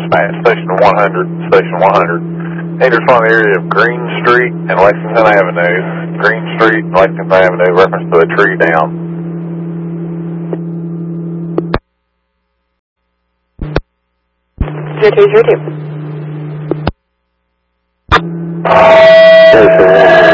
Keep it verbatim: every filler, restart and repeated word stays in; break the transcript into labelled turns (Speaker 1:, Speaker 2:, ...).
Speaker 1: dispatch, station one hundred, station one hundred. Haters on the area of Green Street and Lexington Avenue. Green Street and Lexington Avenue, reference to a tree down.
Speaker 2: zero two zero two.
Speaker 3: Station one hundred.